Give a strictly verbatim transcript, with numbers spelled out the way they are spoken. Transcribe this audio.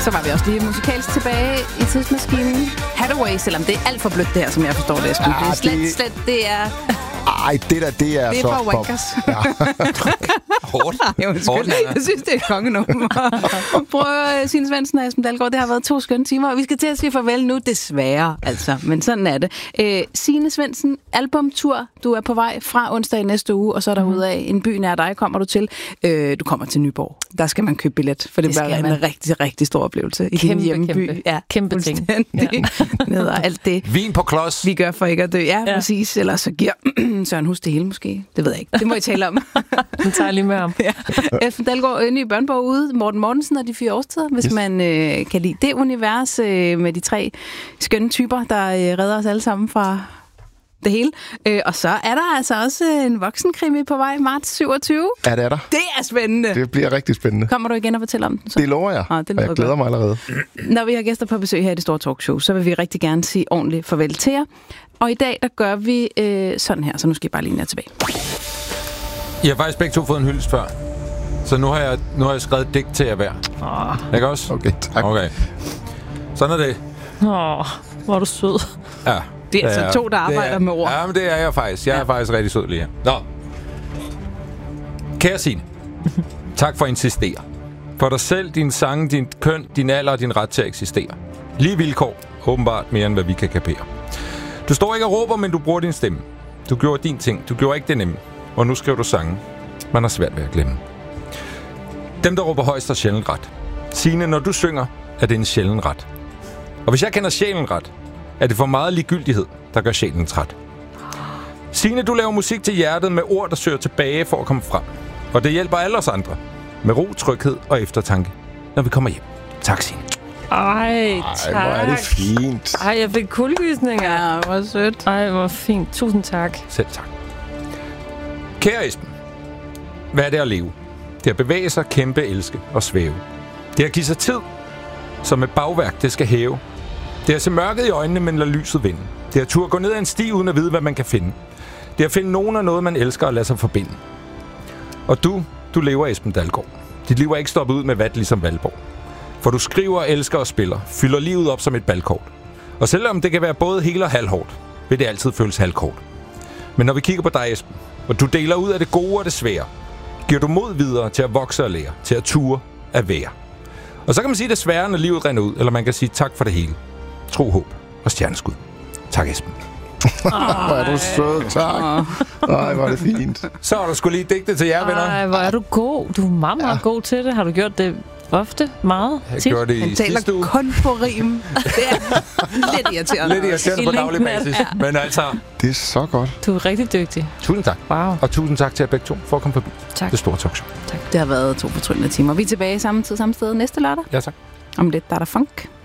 Så var vi også lige musikalsk tilbage i tidsmaskinen. Hathaway, selvom det er alt for blødt det her, som jeg forstår det. Ja, det er slet, det... slet, det er... Ej, det der, det er det er så for wankers. Ja. Hårdt. Jeg, Hårdt, jeg synes, det er kongenummer. Prøv at Signe Svendsen og Esben Dalgaard. Det har været to skønne timer, og vi skal til at sige farvel nu, desværre. Altså, men sådan er det. Øh, Signe Svendsen, albumtur. Du er på vej fra onsdag i næste uge, og så er der mm. ud af en by nær dig, kommer du til. Øh, du kommer til Nyborg. Der skal man købe billet, for det, det bliver en rigtig, rigtig stor oplevelse i kæmpe, din hjemby. Kæmpe, ja, kæmpe ting. Ja. Ned og alt det. Vin på klods. Vi gør for ikke at dø. Ja, ja. Præcis. Ellers så giver Søren Hus det hele måske. Det ved jeg ikke. Det må I tale om. Den tager lige med ham. Ja. Esben Dalgaard, en ny børnebog ude. Morten Mortensen og de fire årstider. Hvis yes. man øh, kan lide det univers øh, med de tre skønne typer, der øh, redder os alle sammen fra det hele. Øh, og så er der altså også en voksenkrimi på vej, marts syvogtyvende. Ja, det er der. Det er spændende. Det bliver rigtig spændende. Kommer du igen og fortæller om den så? Det lover jeg. Ah, det og jeg glæder godt. mig allerede. Når vi har gæster på besøg her i det store talkshow, så vil vi rigtig gerne sige ordentligt farvel til jer. Og i dag, der gør vi øh, sådan her, så nu skal I bare lige ned tilbage. I har faktisk begge to fået en hyldest før. Så nu har jeg, nu har jeg skrevet digt til jer hver. Oh. Ikke også? Okay, tak. Okay. Sådan er det. Åh, oh, hvor er du sød. Ja. Det er altså to, der arbejder er, med ord. Ja, men det er jeg faktisk. Jeg er ja. faktisk rigtig sød lige her. Nå. Kære Signe, tak for at insistere. For dig selv, din sang, din køn, din alder og din ret til at eksistere. Lige vilkår, åbenbart mere end hvad vi kan kapere. Du står ikke og råber, men du bruger din stemme. Du gjorde din ting, du gjorde ikke det nemme. Og nu skriver du sange. Man har svært ved at glemme. Dem, der råber højst, har sjældent ret. Signe, når du synger, er det en sjælden ret. Og hvis jeg kender sjælen ret, er det for meget ligegyldighed, der gør sjælen træt. Signe, du laver musik til hjertet med ord, der søger tilbage for at komme frem. Og det hjælper alle os andre. Med ro, tryghed og eftertanke, når vi kommer hjem. Tak, Signe. Ej, tak. Ej, hvor er det fint. Ej, jeg fik kuldegysninger. Ja, hvor sødt. Ej, hvor fint. Tusind tak. Selv tak. Kære Esben, hvad er det at leve? Det er at bevæge sig, kæmpe, elske og svæve. Det er at give sig tid, som et bagværk, det skal hæve. Det er at se mørket i øjnene, men lade lyset vinde. Det er at turde gå ned ad en sti, uden at vide, hvad man kan finde. Det er at finde nogen af noget, man elsker og lade sig forbinde. Og du, du lever, Esben Dalgaard. Dit liv er ikke stoppet ud med vat, ligesom Valborg. For du skriver, elsker og spiller, fylder livet op som et balkort. Og selvom det kan være både helt og halvhårdt, vil det altid føles halvkort. Men når vi kigger på dig, Esben, og du deler ud af det gode og det svære, giver du mod videre til at vokse og lære, til at ture at være. Og så kan man sige det svære, når livet render ud, eller man kan sige tak for det hele. Tro, håb og stjerneskud. Tak, Esben. Hvor er du sød, tak. Ej, hvor er det fint. Så er der sgu lige digte til jer, venner. Ej, hvor er du god. Du er meget, meget ja. god til det. Har du gjort det ofte? Meget? Jeg tit? gjorde det i Han taler uge. kun på rim. Det er lidt irriterende. Lidt irriterende på daglig basis. Ja. Men altså... Det er så godt. Du er rigtig dygtig. Tusind tak. Wow. Og tusind tak til jer begge to for at komme forbi. Tak. Det store talkshow. Tak. Det har været to fortryllende timer. Vi er tilbage samme tid, samme sted næste lørdag. Ja, tak. Om lidt, der er der funk.